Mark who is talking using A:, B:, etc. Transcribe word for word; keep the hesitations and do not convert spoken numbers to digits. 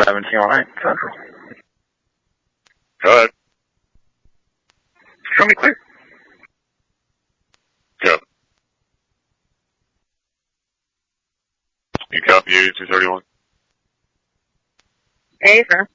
A: seventeen right, Central.
B: Go ahead.
A: Show me clear.
B: Go. You copy eighty-two thirty-one?
A: Hey, sir.